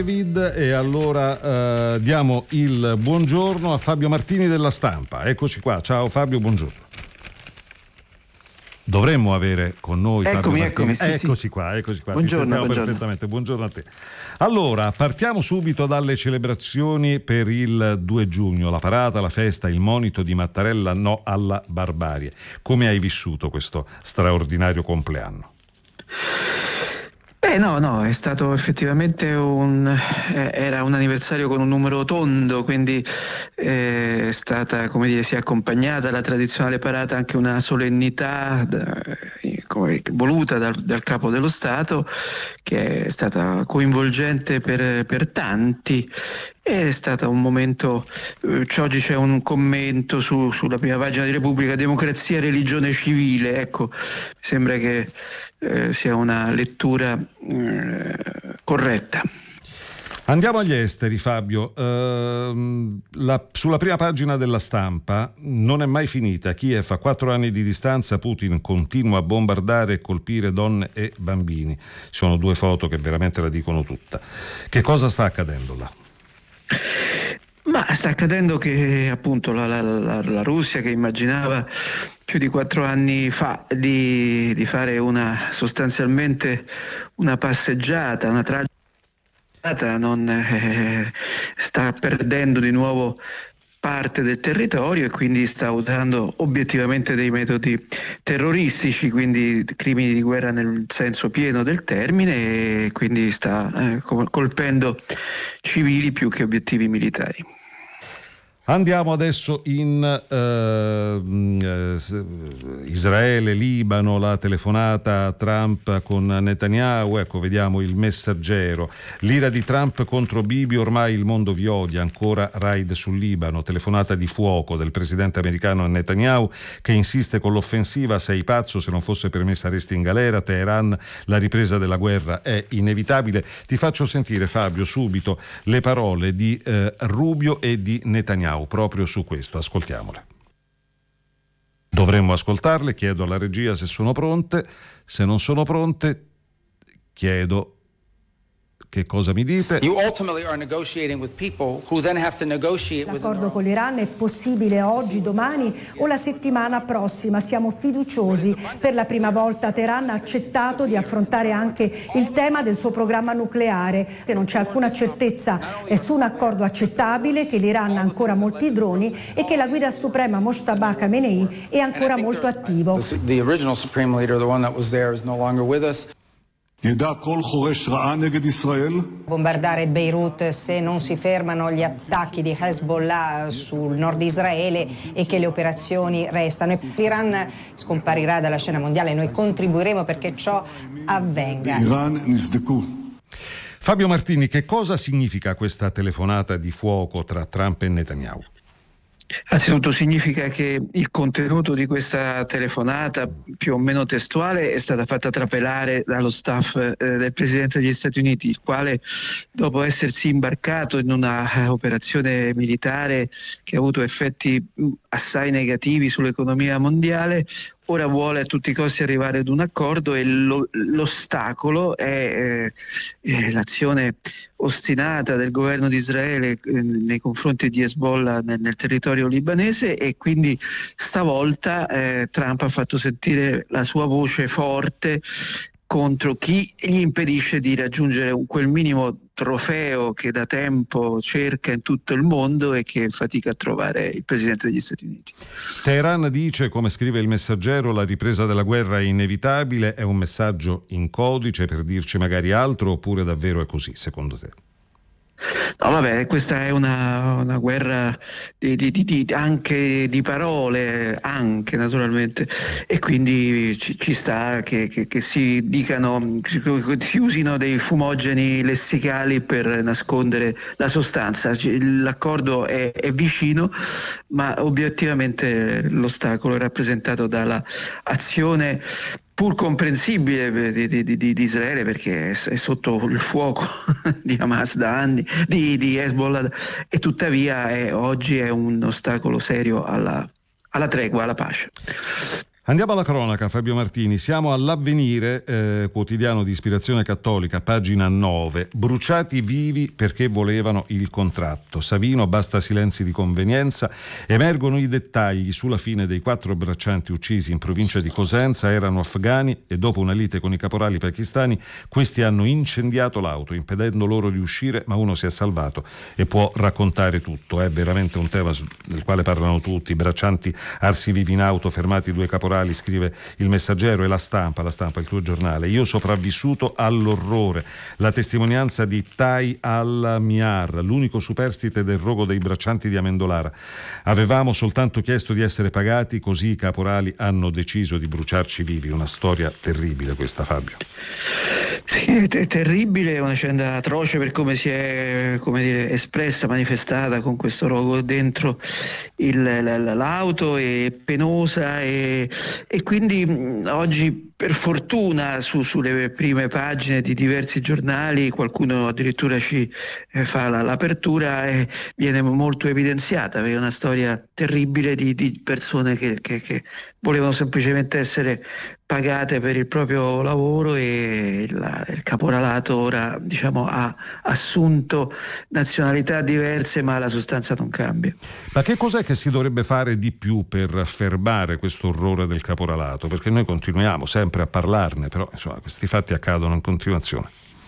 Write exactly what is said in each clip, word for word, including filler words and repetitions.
David, e allora eh, diamo il buongiorno a Fabio Martini della Stampa. Eccoci qua, ciao Fabio, buongiorno. Dovremmo avere con noi eccomi, Fabio eccomi, sì, eccoci sì. qua, eccoci qua. Buongiorno, Ti sentiamo buongiorno. perfettamente. Buongiorno a te. Allora, partiamo subito dalle celebrazioni per il due giugno, la parata, la festa, il monito di Mattarella no alla barbarie. Come hai vissuto questo straordinario compleanno? Eh no, no, è stato effettivamente un eh, era un anniversario con un numero tondo, quindi eh, è stata, come dire, si è accompagnata alla tradizionale parata anche una solennità da, eh, come, voluta dal, dal capo dello Stato, che è stata coinvolgente per, per tanti. È stato un momento, eh, oggi c'è un commento su, sulla prima pagina di Repubblica, democrazia, religione civile, ecco, mi sembra che eh, sia una lettura eh, corretta. Andiamo agli esteri, Fabio. Uh, la, sulla prima pagina della Stampa non è mai finita. Kiev, a quattro anni di distanza, Putin continua a bombardare e colpire donne e bambini. Ci sono due foto che veramente la dicono tutta. Che cosa sta accadendo là? Ma sta accadendo che appunto la, la, la, la Russia, che immaginava più di quattro anni fa di, di fare una sostanzialmente una passeggiata, una tragiata, non eh, sta perdendo di nuovo parte del territorio e quindi sta usando obiettivamente dei metodi terroristici, quindi crimini di guerra nel senso pieno del termine, e quindi sta eh, colpendo civili più che obiettivi militari. Andiamo adesso in eh, Israele, Libano, la telefonata a Trump con Netanyahu. Ecco, vediamo Il Messaggero. L'ira di Trump contro Bibi, ormai il mondo vi odia, ancora raid sul Libano, telefonata di fuoco del presidente americano a Netanyahu, che insiste con l'offensiva: sei pazzo, se non fosse per me saresti in galera, Teheran, la ripresa della guerra è inevitabile. Ti faccio sentire, Fabio, subito le parole di eh, Rubio e di Netanyahu proprio su questo. Ascoltiamole. Dovremmo ascoltarle, chiedo alla regia se sono pronte. Se non sono pronte, chiedo che cosa mi dite. L'accordo con l'Iran è possibile oggi, domani o la settimana prossima. Siamo fiduciosi. Per la prima volta Teheran ha accettato di affrontare anche il tema del suo programma nucleare. Che non c'è alcuna certezza su un accordo accettabile, che l'Iran ha ancora molti droni e che la guida suprema Mojtaba Khamenei è ancora molto attivo. The original supreme leader, the one that was there, is no longer with us. Bombardare Beirut se non si fermano gli attacchi di Hezbollah sul nord di Israele e che le operazioni restano. L'Iran scomparirà dalla scena mondiale, noi contribuiremo perché ciò avvenga. Fabio Martini, che cosa significa questa telefonata di fuoco tra Trump e Netanyahu? Anzitutto significa che il contenuto di questa telefonata, più o meno testuale, è stata fatta trapelare dallo staff eh, del Presidente degli Stati Uniti, il quale, dopo essersi imbarcato in una eh, operazione militare che ha avuto effetti mh, assai negativi sull'economia mondiale, ora vuole a tutti i costi arrivare ad un accordo, e lo, l'ostacolo è, eh, è l'azione ostinata del governo di Israele eh, nei confronti di Hezbollah nel, nel territorio libanese, e quindi stavolta eh, Trump ha fatto sentire la sua voce forte contro chi gli impedisce di raggiungere un, quel minimo trofeo che da tempo cerca in tutto il mondo e che fatica a trovare il Presidente degli Stati Uniti. Teheran dice, come scrive Il Messaggero, la ripresa della guerra è inevitabile. È un messaggio in codice per dirci magari altro, oppure davvero è così, secondo te? No, vabbè, questa è una, una guerra di, di, di, anche di parole, anche naturalmente, e quindi ci, ci sta che, che, che si dicano, che si usino dei fumogeni lessicali per nascondere la sostanza. L'accordo è, è vicino, ma obiettivamente l'ostacolo è rappresentato dalla azione pur comprensibile di, di, di, di Israele, perché è, è sotto il fuoco di Hamas da anni, di, di Hezbollah, e tuttavia è, oggi è un ostacolo serio alla, alla tregua, alla pace. Andiamo alla cronaca, Fabio Martini. Siamo all'Avvenire, eh, quotidiano di ispirazione cattolica, pagina nove. Bruciati vivi perché volevano il contratto. Savino, basta silenzi di convenienza. Emergono i dettagli sulla fine dei quattro braccianti uccisi in provincia di Cosenza. Erano afghani e dopo una lite con i caporali pakistani questi hanno incendiato l'auto impedendo loro di uscire, ma uno si è salvato e può raccontare tutto. È veramente un tema del quale parlano tutti. Braccianti arsi vivi in auto, fermati due caporali, scrive il Messaggero, e la Stampa, la Stampa il tuo giornale. Io sopravvissuto all'orrore. La testimonianza di Tai Al-Miar, l'unico superstite del rogo dei braccianti di Amendolara. Avevamo soltanto chiesto di essere pagati, così i caporali hanno deciso di bruciarci vivi. Una storia terribile questa, Fabio. Sì, è terribile, è una vicenda atroce per come si è, come dire, espressa, manifestata con questo rogo dentro il, l'auto, è penosa e, e quindi mh, oggi per fortuna su, sulle prime pagine di diversi giornali qualcuno addirittura ci eh, fa la, l'apertura e viene molto evidenziata, è una storia terribile di, di persone che, che, che volevano semplicemente essere pagate per il proprio lavoro e il, il caporalato ora, diciamo, ha assunto nazionalità diverse, ma la sostanza non cambia. Ma che cos'è che si dovrebbe fare di più per fermare questo orrore del caporalato? Perché noi continuiamo sempre a parlarne, però insomma questi fatti accadono in continuazione.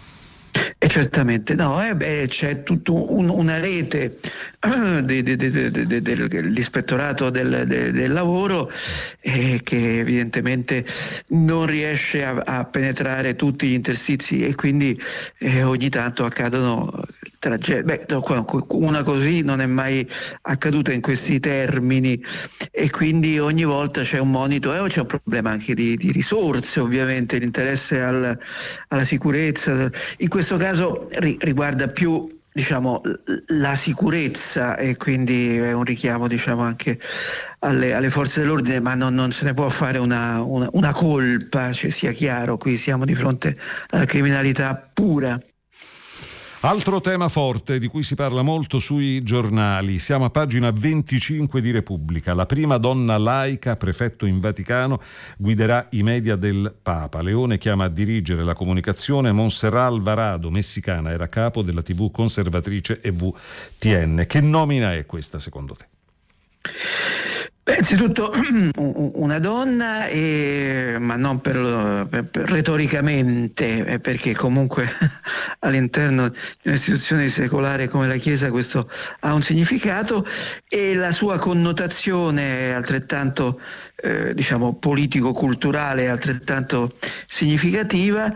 E certamente no, eh beh, c'è tutta un, una rete uh, de, de, de, de, de, dell'ispettorato del, de, del lavoro eh, che evidentemente non riesce a, a penetrare tutti gli interstizi e quindi eh, ogni tanto accadono tragedie. Beh, una così non è mai accaduta in questi termini e quindi ogni volta c'è un monito e eh, c'è un problema anche di, di risorse, ovviamente l'interesse al, alla sicurezza. In questo caso riguarda più, diciamo, la sicurezza e quindi è un richiamo, diciamo, anche alle, alle forze dell'ordine, ma non, non se ne può fare una, una, una colpa, cioè, sia chiaro, qui siamo di fronte alla criminalità pura. Altro tema forte di cui si parla molto sui giornali. Siamo a pagina venticinque di Repubblica. La prima donna laica, prefetto in Vaticano, guiderà i media del Papa. Leone chiama a dirigere la comunicazione Montserrat Alvarado, messicana, era capo della tivù conservatrice E V T N. Che nomina è questa secondo te? Beh, innanzitutto una donna, e, ma non per, per, per retoricamente, perché comunque all'interno di un'istituzione secolare come la Chiesa questo ha un significato e la sua connotazione è altrettanto eh, diciamo politico-culturale, altrettanto significativa.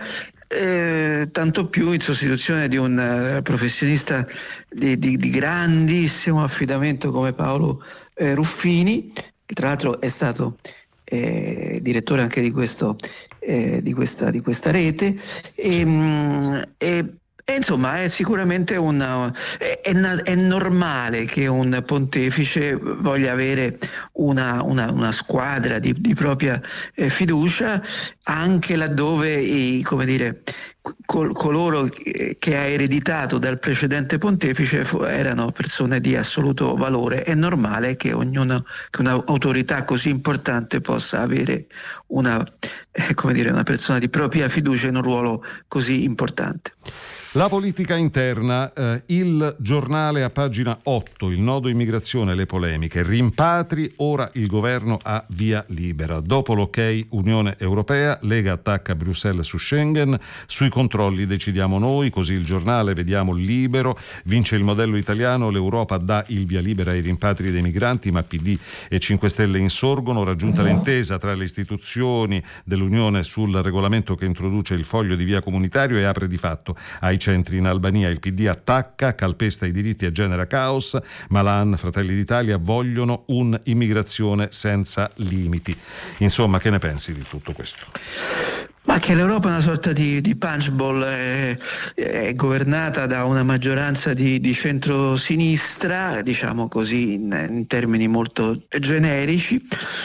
Eh, tanto più in sostituzione di un uh, professionista di, di, di grandissimo affidamento come Paolo eh, Ruffini, che tra l'altro è stato eh, direttore anche di, questo, eh, di, questa, di questa rete e, mh, e E insomma è sicuramente un è, è normale che un pontefice voglia avere una, una, una squadra di, di propria eh, fiducia anche laddove i, come dire, col, coloro che ha ereditato dal precedente pontefice erano persone di assoluto valore. È normale che ognuno, che un'autorità così importante possa avere una, eh, come dire, una persona di propria fiducia in un ruolo così importante. La politica interna, eh, il giornale a pagina otto, il nodo immigrazione, le polemiche, rimpatri, ora il governo ha via libera. Dopo l'ok Unione Europea, Lega attacca Bruxelles su Schengen, sui controlli decidiamo noi, così il giornale, vediamo Libero, vince il modello italiano, l'Europa dà il via libera ai rimpatri dei migranti, ma P D e cinque Stelle insorgono, raggiunta l'intesa tra le istituzioni dell'Unione sul regolamento che introduce il foglio di via comunitario e apre di fatto ai centri in Albania. Il P D attacca, calpesta i diritti e genera caos. Malan, Fratelli d'Italia vogliono un'immigrazione senza limiti. Insomma, che ne pensi di tutto questo? Ma che l'Europa è una sorta di, di punchball, è, è governata da una maggioranza di, di centro-sinistra, diciamo così in, in termini molto generici,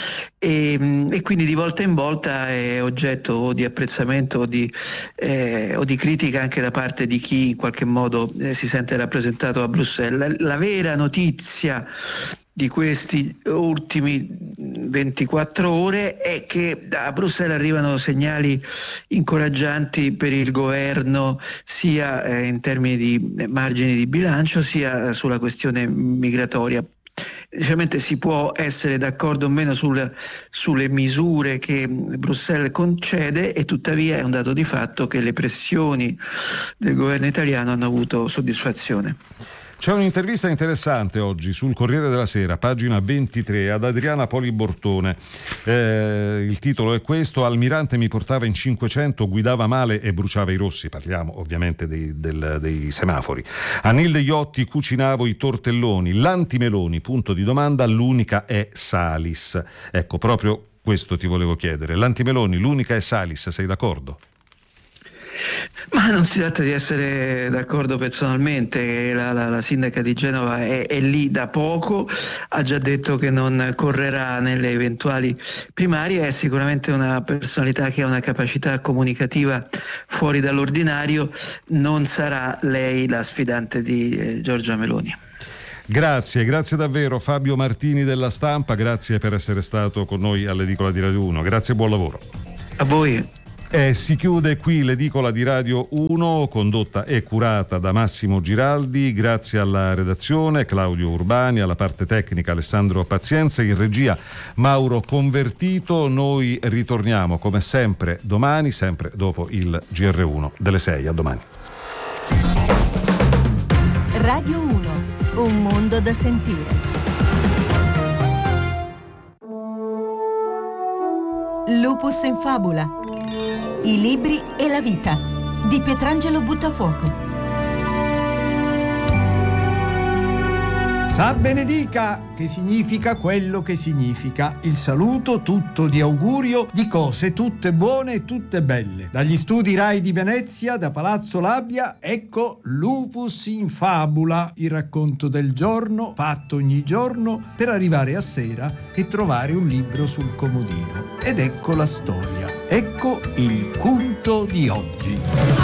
e, e quindi di volta in volta è oggetto o di apprezzamento o di, eh, o di critica anche da parte di chi in qualche modo eh, si sente rappresentato a Bruxelles. La, la vera notizia di questi ultimi ventiquattro ore è che da Bruxelles arrivano segnali incoraggianti per il governo, sia eh, in termini di margini di bilancio, sia sulla questione migratoria. Certamente si può essere d'accordo o meno sul, sulle misure che Bruxelles concede, e tuttavia è un dato di fatto che le pressioni del governo italiano hanno avuto soddisfazione. C'è un'intervista interessante oggi sul Corriere della Sera, pagina ventitré, ad Adriana Polibortone. Eh, il titolo è questo: Almirante mi portava in cinquecento, guidava male e bruciava i rossi. Parliamo ovviamente dei, del, dei semafori. A Nilde Iotti cucinavo i tortelloni. L'antimeloni, punto di domanda, l'unica è Salis. Ecco, proprio questo ti volevo chiedere. L'antimeloni, l'unica è Salis, sei d'accordo? Ma non si tratta di essere d'accordo personalmente, la, la, la sindaca di Genova è, è lì da poco, ha già detto che non correrà nelle eventuali primarie, è sicuramente una personalità che ha una capacità comunicativa fuori dall'ordinario, non sarà lei la sfidante di eh, Giorgia Meloni. Grazie, grazie davvero Fabio Martini della Stampa, grazie per essere stato con noi all'Edicola di Radio uno, grazie e buon lavoro. A voi. E si chiude qui l'Edicola di Radio uno, condotta e curata da Massimo Giraldi, grazie alla redazione Claudio Urbani, alla parte tecnica Alessandro Pazienza, in regia Mauro Convertito. Noi ritorniamo come sempre domani, sempre dopo il G R uno delle sei. A domani. Radio uno, un mondo da sentire. Lupus in fabula. I libri e la vita di Pietrangelo Buttafuoco. Sa benedica, che significa quello che significa. Il saluto tutto di augurio di cose tutte buone e tutte belle. Dagli studi Rai di Venezia, da Palazzo Labbia, ecco Lupus in fabula, il racconto del giorno fatto ogni giorno per arrivare a sera e trovare un libro sul comodino. Ed ecco la storia. Ecco il conto di oggi.